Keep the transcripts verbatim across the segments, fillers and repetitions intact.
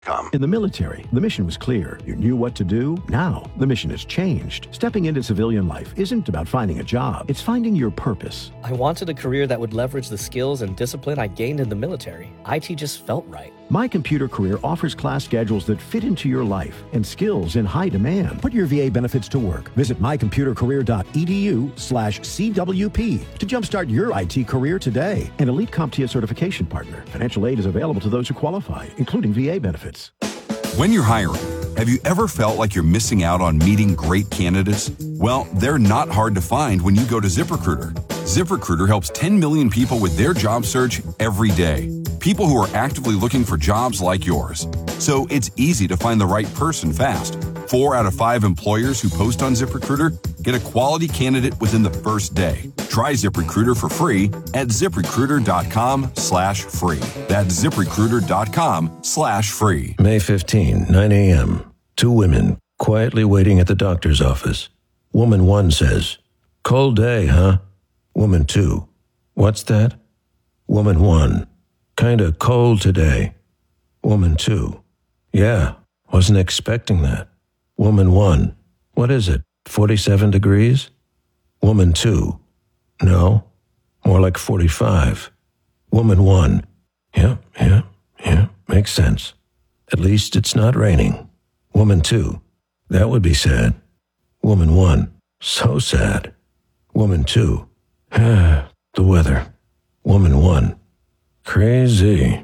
In the military, the mission was clear. You knew what to do. Now, the mission has changed. Stepping into civilian life isn't about finding a job. It's finding your purpose. I wanted a career that would leverage the skills and discipline I gained in the military. I T just felt right. My Computer Career offers class schedules that fit into your life and skills in high demand. Put your V A benefits to work. Visit mycomputercareer.edu slash CWP to jumpstart your I T career today. An Elite CompTIA certification partner. Financial aid is available to those who qualify, including V A benefits. When you're hiring, have you ever felt like you're missing out on meeting great candidates? Well, they're not hard to find when you go to ZipRecruiter. ZipRecruiter helps ten million people with their job search every day. People who are actively looking for jobs like yours. So it's easy to find the right person fast. Four out of five employers who post on ZipRecruiter get a quality candidate within the first day. Try ZipRecruiter for free at ZipRecruiter.com slash free. That's ZipRecruiter.com slash free. May fifteenth, nine a.m. Two women quietly waiting at the doctor's office. Woman one says, "Cold day, huh?" Woman two, "What's that?" Woman one, "Kinda cold today." Woman two, "Yeah, wasn't expecting that." Woman one, "What is it, forty-seven degrees?" Woman two, "No, more like forty-five." Woman one, "Yeah, yeah, yeah, makes sense. At least it's not raining." Woman two, "That would be sad." Woman one, "So sad." Woman two, "Ah, the weather." Woman one, "Crazy."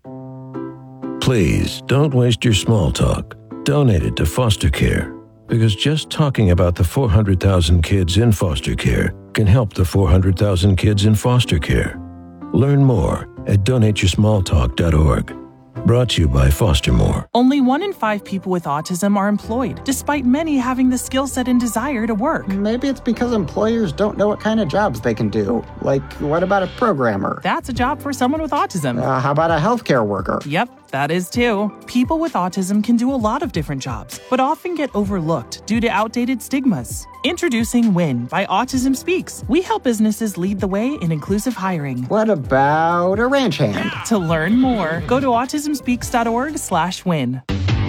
Please don't waste your small talk. Donate it to foster care, because just talking about the four hundred thousand kids in foster care can help the four hundred thousand kids in foster care. Learn more at donate your small talk dot org. Brought to you by Foster More. Only one in five people with autism are employed, despite many having the skill set and desire to work. Maybe it's because employers don't know what kind of jobs they can do. Like, what about a programmer? That's a job for someone with autism. Uh, how about a healthcare worker? Yep, that is too. People with autism can do a lot of different jobs, but often get overlooked due to outdated stigmas. Introducing WIN by Autism Speaks. We help businesses lead the way in inclusive hiring. What about a ranch hand? To learn more, go to autism speaks dot org slash win.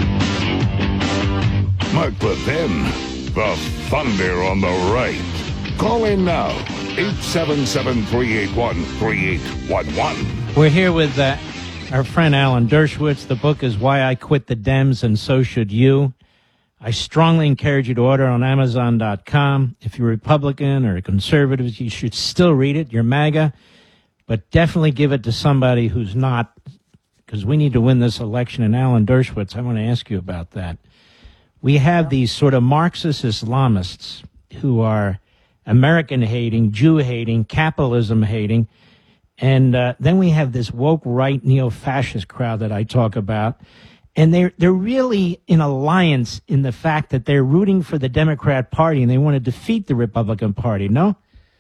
Mark Levin, the Thunder on the right. Call in now, eight seven seven, three eight one, three eight one one. We're here with uh, our friend Alan Dershowitz. The book is Why I Quit the Dems and So Should You. I strongly encourage you to order on amazon dot com. If you're a Republican or a conservative, you should still read it. You're MAGA, but definitely give it to somebody who's not, because we need to win this election. And Alan Dershowitz, I want to ask you about that. We have these sort of Marxist Islamists who are American-hating, Jew-hating, capitalism-hating, and uh, then we have this woke right neo-fascist crowd that I talk about. And they're, they're really in alliance in the fact that they're rooting for the Democrat Party and they want to defeat the Republican Party, no?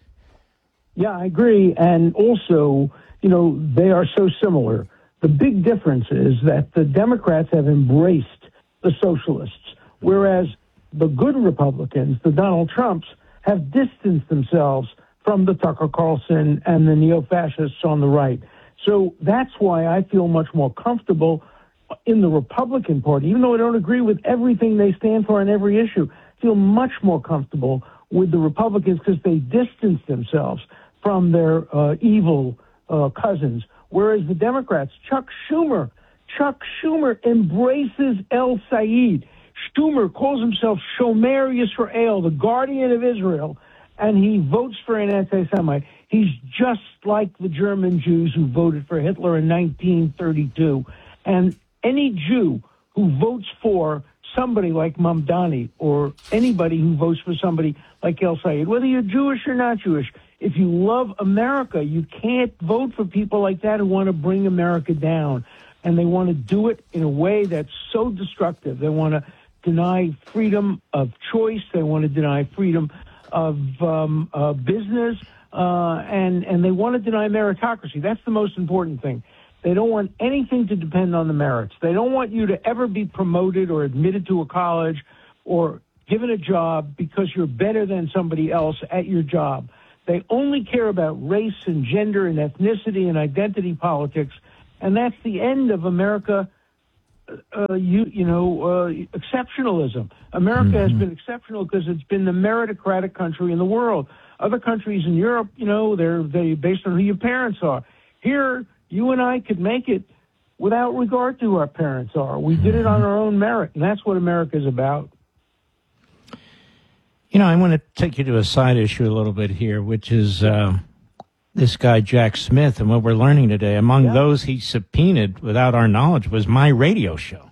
Yeah, I agree. And also, you know, they are so similar. The big difference is that the Democrats have embraced the socialists, whereas the good Republicans, the Donald Trumps, have distanced themselves from the Tucker Carlson and the neo-fascists on the right. So that's why I feel much more comfortable in the Republican Party, even though I don't agree with everything they stand for on every issue. I feel much more comfortable with the Republicans because they distance themselves from their uh, evil uh, cousins. Whereas the Democrats, Chuck Schumer, Chuck Schumer embraces El Sayed. Schumer calls himself Shomer Yisrael, the guardian of Israel, and he votes for an anti-Semite. He's just like the German Jews who voted for Hitler in nineteen thirty-two. And any Jew who votes for somebody like Mamdani or anybody who votes for somebody like El Sayed, whether you're Jewish or not Jewish, if you love America, you can't vote for people like that who want to bring America down. And they want to do it in a way that's so destructive. They want to deny freedom of choice. They want to deny freedom of um, uh, business. Uh, and, and they want to deny meritocracy. That's the most important thing. They don't want anything to depend on the merits. They don't want you to ever be promoted or admitted to a college or given a job because you're better than somebody else at your job. They only care about race and gender and ethnicity and identity politics, and that's the end of America uh, you you know uh, exceptionalism. America mm-hmm. has been exceptional because it's been the meritocratic country in the world. Other countries in Europe, you know, they're they based on who your parents are. Here, you and I could make it without regard to who our parents are. We did it on our own merit, and that's what America is about. You know, I want to take you to a side issue a little bit here, which is uh, this guy, Jack Smith, and what we're learning today. Among yeah. those he subpoenaed without our knowledge was my radio show.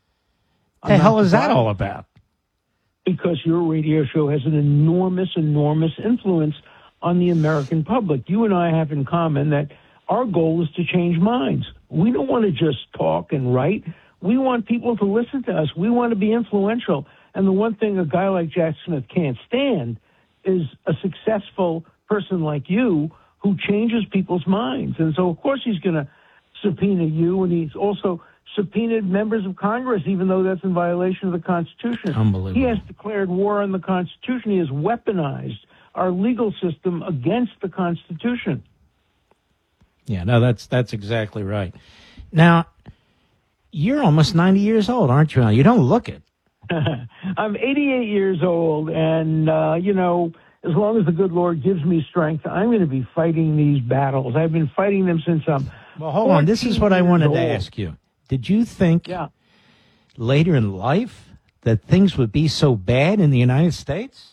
The hell is that all about? Because your radio show has an enormous, enormous influence on the American public. You and I have in common that our goal is to change minds. We don't want to just talk and write. We want people to listen to us. We want to be influential. And the one thing a guy like Jack Smith can't stand is a successful person like you who changes people's minds. And so, of course, he's going to subpoena you, and he's also subpoenaed members of Congress, even though that's in violation of the Constitution. Unbelievable. He has declared war on the Constitution. He has weaponized our legal system against the Constitution. Yeah, no, that's that's exactly right. Now, you're almost ninety years old, aren't you? You don't look it. I'm eighty-eight years old, and, uh, you know, as long as the good Lord gives me strength, I'm going to be fighting these battles. I've been fighting them since I'm Well, hold on. This is what I wanted to ask you. Did you think yeah. later in life that things would be so bad in the United States?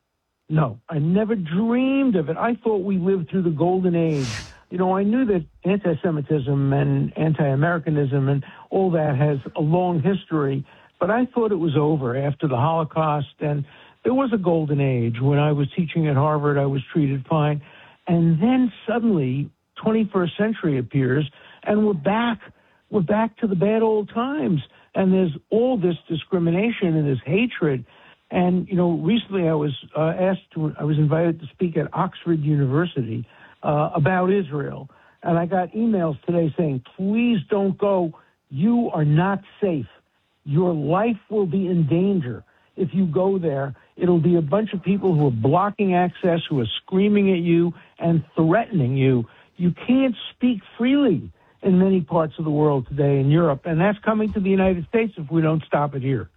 No, I never dreamed of it. I thought we lived through the golden age. You know, I knew that anti-Semitism and anti-Americanism and all that has a long history, but I thought it was over after the Holocaust, and there was a golden age. When I was teaching at Harvard, I was treated fine. And then suddenly, twenty-first century appears, and we're back. We're back to the bad old times. And there's all this discrimination and this hatred. And, you know, recently I was uh, asked to, I was invited to speak at Oxford University uh, about Israel. And I got emails today saying, please don't go. You are not safe. Your life will be in danger if you go there. It'll be a bunch of people who are blocking access, who are screaming at you and threatening you. You can't speak freely in many parts of the world today in Europe, and that's coming to the United States if we don't stop it here.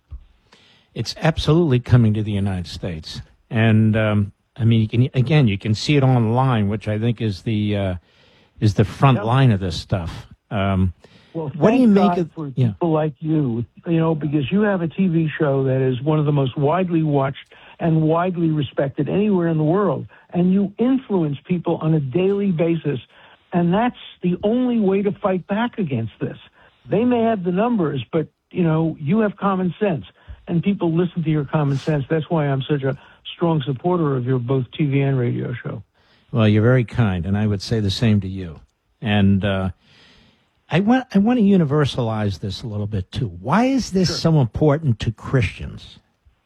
It's absolutely coming to the United States. And, um, I mean, you can, again, you can see it online, which I think is the uh, is the front yep. line of this stuff. Um, well, what do you make God of for yeah. people like you, you know, because you have a T V show that is one of the most widely watched and widely respected anywhere in the world, and you influence people on a daily basis, and that's the only way to fight back against this. They may have the numbers, but, you know, you have common sense, and people listen to your common sense. That's why I'm such a strong supporter of your both T V and radio show. Well, you're very kind, and I would say the same to you. And uh, I want I want to universalize this a little bit, too. Why is this sure. so important to Christians?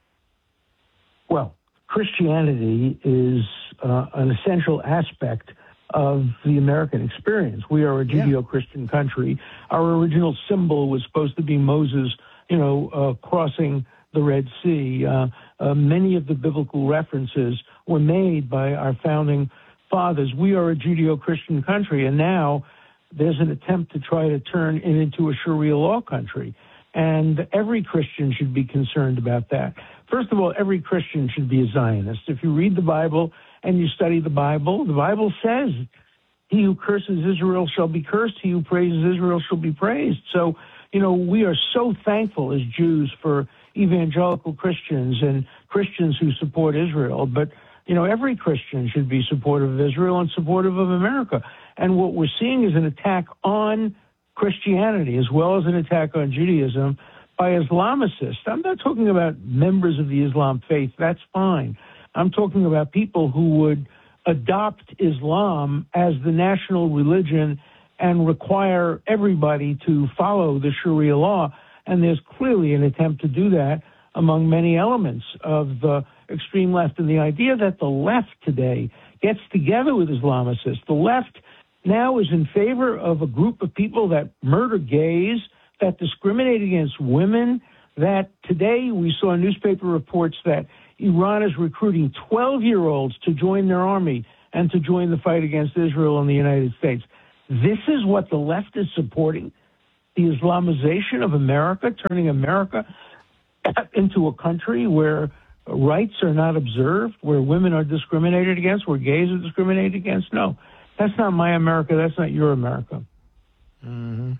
Well, Christianity is uh, an essential aspect of the American experience. We are a Judeo-Christian yeah. country. Our original symbol was supposed to be Moses, you know, uh, crossing the Red Sea. Uh, uh, many of the biblical references were made by our founding fathers. We are a Judeo-Christian country, and now there's an attempt to try to turn it into a Sharia law country. And every Christian should be concerned about that. First of all, every Christian should be a Zionist. If you read the Bible and you study the Bible, the Bible says, he who curses Israel shall be cursed, he who praises Israel shall be praised. So, you know, we are so thankful as Jews for evangelical Christians and Christians who support Israel. But, you know, every Christian should be supportive of Israel and supportive of America. And what we're seeing is an attack on Christianity as well as an attack on Judaism by Islamicists. I'm not talking about members of the Islam faith. That's fine. I'm talking about people who would adopt Islam as the national religion and require everybody to follow the Sharia law. And there's clearly an attempt to do that among many elements of the extreme left. And the idea that the left today gets together with Islamicists, the left now is in favor of a group of people that murder gays, that discriminate against women, that today we saw newspaper reports that Iran is recruiting twelve-year-olds to join their army and to join the fight against Israel and the United States. This is what the left is supporting. the Islamization of America, turning America into a country where rights are not observed, where women are discriminated against, where gays are discriminated against. No, that's not my America. That's not your America. Mm-hmm.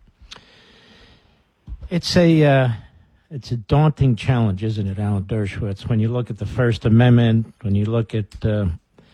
It's a uh, it's a daunting challenge, isn't it, Alan Dershowitz? When you look at the First Amendment, when you look at uh,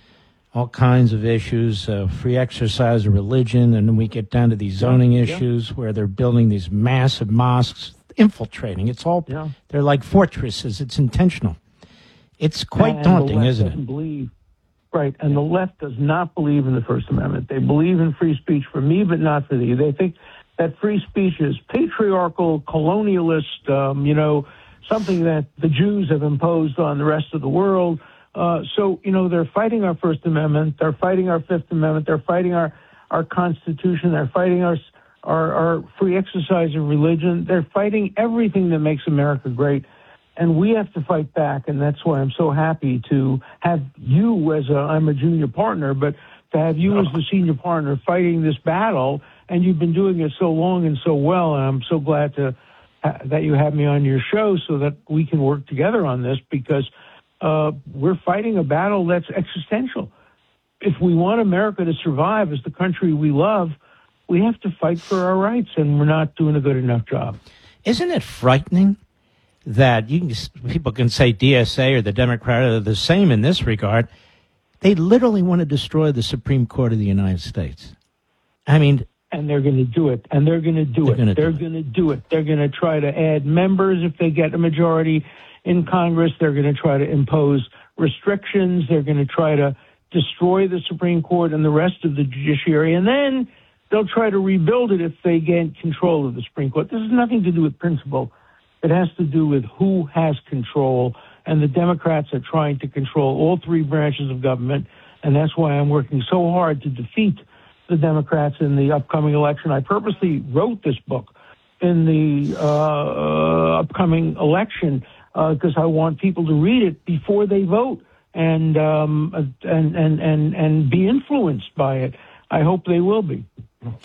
all kinds of issues, uh, free exercise of religion, and then we get down to these zoning yeah. issues yeah. where they're building these massive mosques, infiltrating. It's all yeah. they're like fortresses. It's intentional. It's quite and daunting, isn't it? Believe, right, and the left does not believe in the First Amendment. They believe in free speech for me, but not for thee. They think that free speech is patriarchal, colonialist, um, you know, something that the Jews have imposed on the rest of the world. Uh, so, you know, they're fighting our First Amendment. They're fighting our Fifth Amendment. They're fighting our, our Constitution. They're fighting our, our, our free exercise of religion. They're fighting everything that makes America great. And we have to fight back, and that's why I'm so happy to have you as a, I'm a junior partner, but to have you as the senior partner fighting this battle, and you've been doing it so long and so well, and I'm so glad to uh, that you have me on your show so that we can work together on this, because uh, we're fighting a battle that's existential. If we want America to survive as the country we love, we have to fight for our rights, and we're not doing a good enough job. Isn't it frightening that you can, people can say D S A or the Democrat are the same in this regard? They literally want to destroy the Supreme Court of the United States. I mean, and they're going to do it, and they're going to do it. They're going to do it. They're going to try to add members if they get a majority in Congress. They're going to try to impose restrictions. They're going to try to destroy the Supreme Court and the rest of the judiciary, and then they'll try to rebuild it if they gain control of the Supreme Court. This has nothing to do with principle. It has to do with who has control, and the Democrats are trying to control all three branches of government, and that's why I'm working so hard to defeat the Democrats in the upcoming election. I purposely wrote this book in the uh, upcoming election because uh, I want people to read it before they vote and, um, and, and, and, and be influenced by it. I hope they will be. Let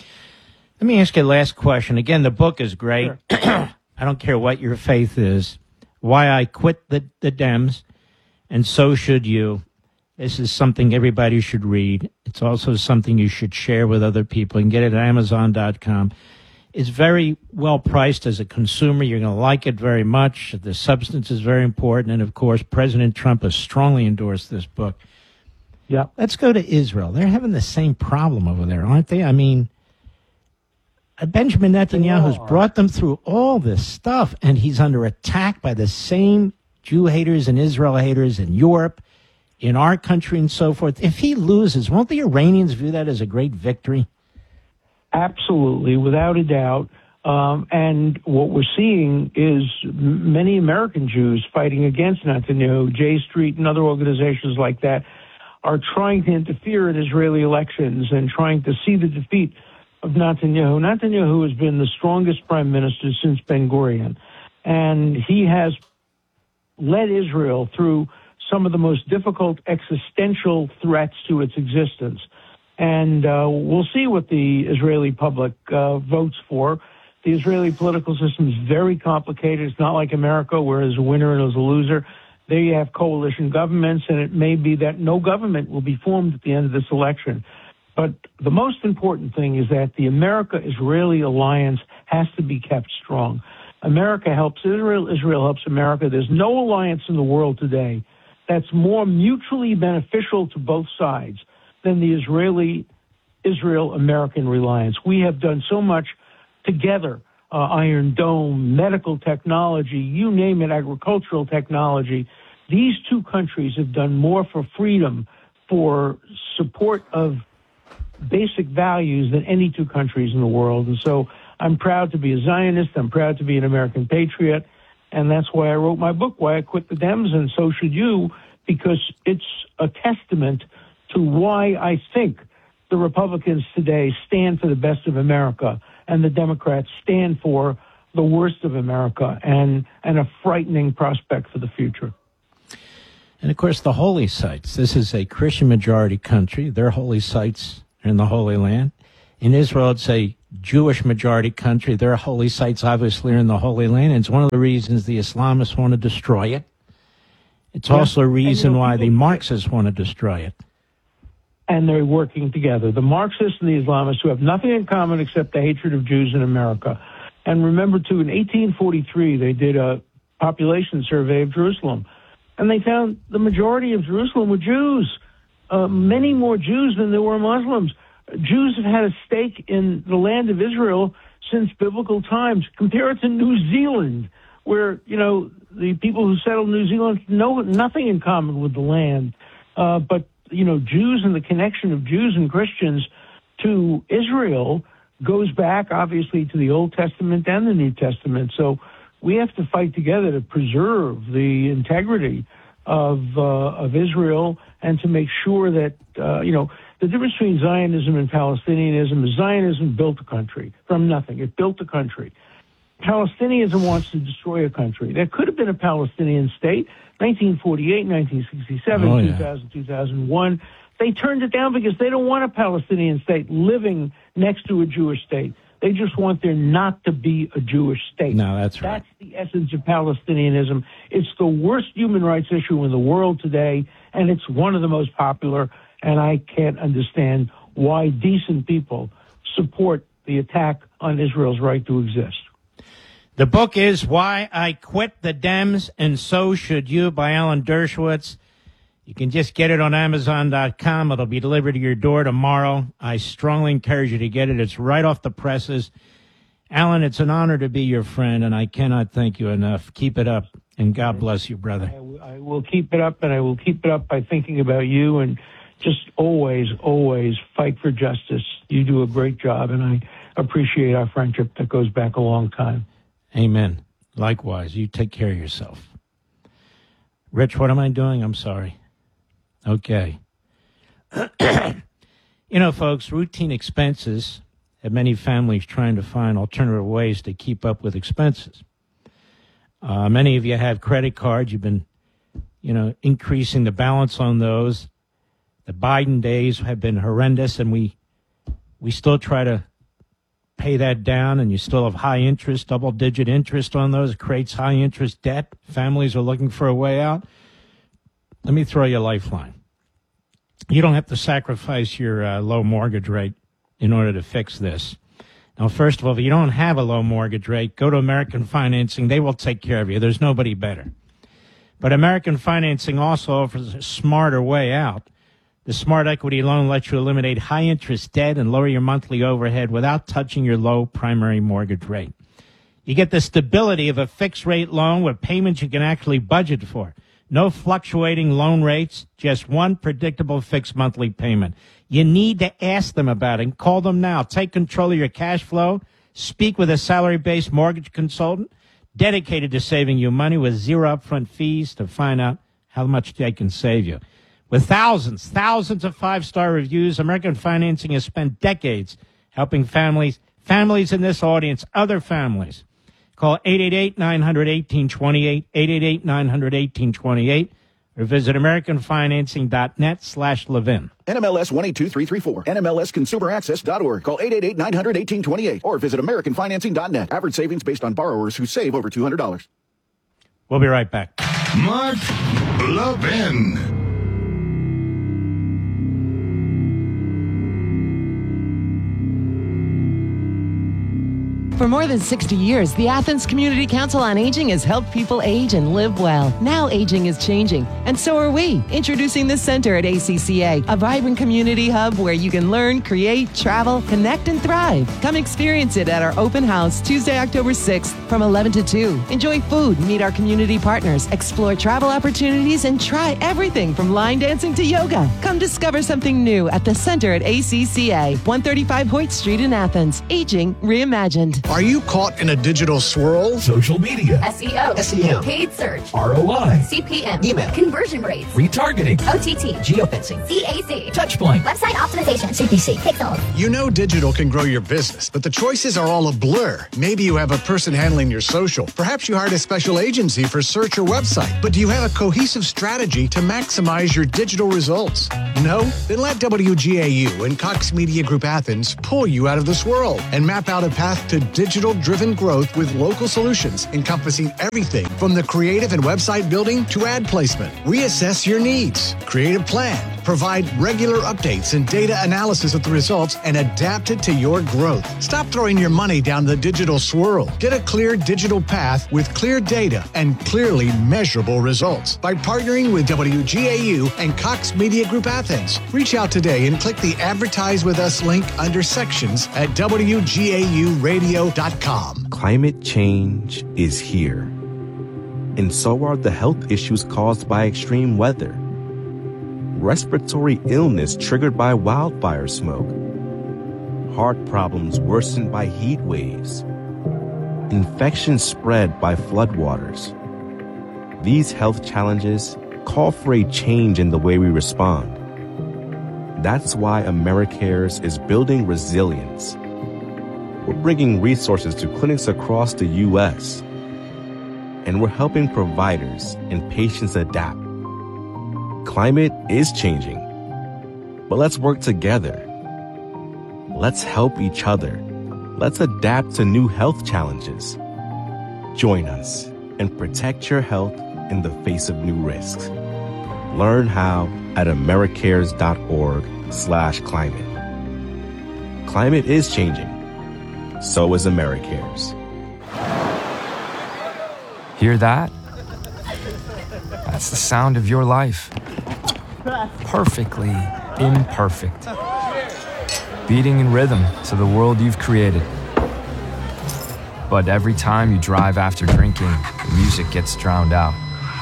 me ask you a last question. Again, the book is great. Sure. I don't care what your faith is. Why I Quit the, the Dems, and so should you. This is something everybody should read. It's also something you should share with other people. You can get it at Amazon dot com. It's very well priced as a consumer. You're going to like it very much. The substance is very important. And, of course, President Trump has strongly endorsed this book. Yeah. Let's go to Israel. They're having the same problem over there, aren't they? I mean, Benjamin Netanyahu has brought them through all this stuff, and he's under attack by the same Jew haters and Israel haters in Europe, in our country, and so forth. If he loses, won't the Iranians view that as a great victory? Absolutely, without a doubt. Um, and what we're seeing is many American Jews fighting against Netanyahu. J Street and other organizations like that are trying to interfere in Israeli elections and trying to see the defeat of Netanyahu. Netanyahu has been the strongest prime minister since Ben-Gurion, and he has led Israel through some of the most difficult existential threats to its existence. And uh, we'll see what the Israeli public uh, votes for. The Israeli political system is very complicated. It's not like America, where there's a winner and there's a loser. There you have coalition governments, and it may be that no government will be formed at the end of this election. But the most important thing is that the America-Israeli alliance has to be kept strong. America helps Israel, Israel helps America. There's no alliance in the world today that's more mutually beneficial to both sides than the Israeli-Israel-American reliance. We have done so much together, uh, Iron Dome, medical technology, you name it, agricultural technology. These two countries have done more for freedom, for support of basic values than any two countries in the world. And so I'm proud to be a Zionist. I'm proud to be an American patriot. And that's why I wrote my book, Why I Quit the Dems, and so should you, because it's a testament to why I think the Republicans today stand for the best of America and the Democrats stand for the worst of America and, and a frightening prospect for the future. And, of course, the holy sites. This is a Christian majority country. Their holy sites are in the Holy Land. In Israel, it's a Jewish majority country. Their holy sites obviously are in the Holy Land. And it's one of the reasons the Islamists want to destroy it. It's yeah. also a reason and, you know, why the Marxists want to destroy it. And they're working together. The Marxists and the Islamists, who have nothing in common except the hatred of Jews in America. And remember, too, in eighteen forty-three, they did a population survey of Jerusalem. And they found the majority of Jerusalem were Jews, uh, many more Jews than there were Muslims. Jews have had a stake in the land of Israel since biblical times. Compare it to New Zealand, where, you know, the people who settled New Zealand know nothing in common with the land. Uh, but, you know, Jews and the connection of Jews and Christians to Israel goes back, obviously, to the Old Testament and the New Testament. So we have to fight together to preserve the integrity of uh, of Israel and to make sure that, uh, you know, the difference between Zionism and Palestinianism is Zionism built a country from nothing. It built a country. Palestinianism wants to destroy a country. There could have been a Palestinian state, nineteen forty-eight, nineteen sixty-seven, oh, yeah. two thousand, two thousand one. They turned it down because they don't want a Palestinian state living next to a Jewish state. They just want there not to be a Jewish state. No, that's right. That's the essence of Palestinianism. It's the worst human rights issue in the world today, and it's one of the most popular, and I can't understand why decent people support the attack on Israel's right to exist. The book is Why I Quit the Dems, and So Should You, by Alan Dershowitz. You can just get it on Amazon dot com. It'll be delivered to your door tomorrow. I strongly encourage you to get it. It's right off the presses. Alan, it's an honor to be your friend, and I cannot thank you enough. Keep it up, and God bless you, brother. I will, I will keep it up, and I will keep it up by thinking about you, and just always, always fight for justice. You do a great job, and I appreciate our friendship that goes back a long time. Amen. Likewise. You take care of yourself. Rich, what am I doing? I'm sorry. Okay. You know, folks, routine expenses have many families trying to find alternative ways to keep up with expenses. Uh, many of you have credit cards. You've been, you know, increasing the balance on those. The Biden days have been horrendous, and we we still try to pay that down, and you still have high interest, double-digit interest on those. It creates high-interest debt. Families are looking for a way out. Let me throw you a lifeline. You don't have to sacrifice your uh, low mortgage rate in order to fix this. Now, first of all, if you don't have a low mortgage rate, go to American Financing. They will take care of you. There's nobody better. But American Financing also offers a smarter way out. The Smart Equity Loan lets you eliminate high-interest debt and lower your monthly overhead without touching your low primary mortgage rate. You get the stability of a fixed-rate loan with payments you can actually budget for. No fluctuating loan rates, just one predictable fixed monthly payment. You need to ask them about it. Call them now. Take control of your cash flow. Speak with a salary-based mortgage consultant dedicated to saving you money with zero upfront fees to find out how much they can save you. With thousands, thousands of five-star reviews, American Financing has spent decades helping families, families in this audience, other families. Call eight eight eight, nine hundred, eighteen twenty-eight, eight eight eight, nine hundred, eighteen twenty-eight, or visit americanfinancing.net slash Levin. N M L S one eight two three three four, N M L S consumer access dot org. Call eight eight eight, nine hundred, eighteen twenty-eight, or visit american financing dot net. Average savings based on borrowers who save over two hundred dollars. We'll be right back. Mark Levin. For more than sixty years, the Athens Community Council on Aging has helped people age and live well. Now aging is changing, and so are we. Introducing the Center at A C C A, a vibrant community hub where you can learn, create, travel, connect, and thrive. Come experience it at our open house Tuesday, October sixth from eleven to two. Enjoy food, meet our community partners, explore travel opportunities, and try everything from line dancing to yoga. Come discover something new at the Center at A C C A, one thirty-five Hoyt Street in Athens. Aging reimagined. Are you caught in a digital swirl? Social media. S E O. S E M. Paid search. R O I. C P M. Email. Conversion rates. Retargeting. O T T. Geofencing. C A C. Touchpoint. Website optimization. C P C. Pixel. You know digital can grow your business, but the choices are all a blur. Maybe you have a person handling your social. Perhaps you hired a special agency for search or website. But do you have a cohesive strategy to maximize your digital results? No? Then let W G A U and Cox Media Group Athens pull you out of the swirl and map out a path to digital-driven growth with local solutions encompassing everything from the creative and website building to ad placement. Reassess your needs, create a plan, provide regular updates and data analysis of the results, and adapt it to your growth. Stop throwing your money down the digital swirl. Get a clear digital path with clear data and clearly measurable results by partnering with W G A U and Cox Media Group Athens. Reach out today and click the Advertise with Us link under sections at W G A U radio dot com. Climate change is here, and so are the health issues caused by extreme weather. Respiratory illness triggered by wildfire smoke, heart problems worsened by heat waves, infections spread by floodwaters. These health challenges call for a change in the way we respond. That's why AmeriCares is building resilience. We're bringing resources to clinics across the U S, and we're helping providers and patients adapt. Climate is changing, but let's work together. Let's help each other. Let's adapt to new health challenges. Join us and protect your health in the face of new risks. Learn how at americares.org slash climate. Climate is changing. So is AmeriCares. Hear that? That's the sound of your life. Perfectly imperfect. Beating in rhythm to the world you've created. But every time you drive after drinking, the music gets drowned out.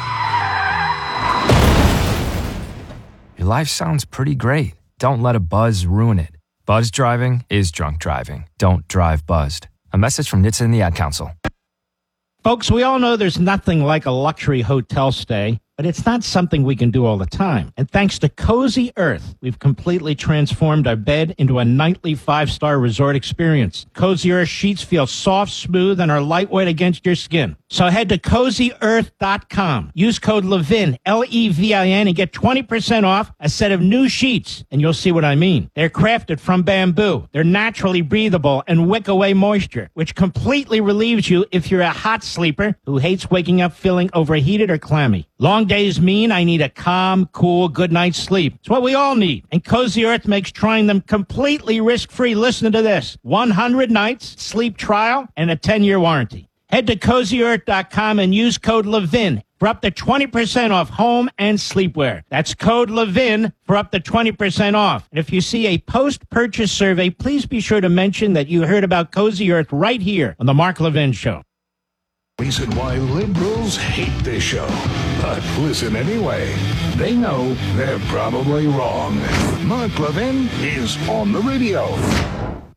Your life sounds pretty great. Don't let a buzz ruin it. Buzz driving is drunk driving. Don't drive buzzed. A message from N H T S A and the Ad Council. Folks, we all know there's nothing like a luxury hotel stay, but it's not something we can do all the time. And thanks to Cozy Earth, we've completely transformed our bed into a nightly five-star resort experience. Cozy Earth sheets feel soft, smooth, and are lightweight against your skin. So head to cozy earth dot com. Use code LEVIN, L E V I N, and get twenty percent off a set of new sheets, and you'll see what I mean. They're crafted from bamboo. They're naturally breathable and wick away moisture, which completely relieves you if you're a hot sleeper who hates waking up feeling overheated or clammy. Long days mean I need a calm, cool, good night's sleep. It's what we all need. And Cozy Earth makes trying them completely risk-free. Listen to this. one hundred nights, sleep trial, and a ten-year warranty. Head to cozy earth dot com and use code LEVIN for up to twenty percent off home and sleepwear. That's code LEVIN for up to twenty percent off. And if you see a post-purchase survey, please be sure to mention that you heard about Cozy Earth right here on The Mark Levin Show. Reason why liberals hate this show. But listen anyway. They know they're probably wrong. Mark Levin is on the radio.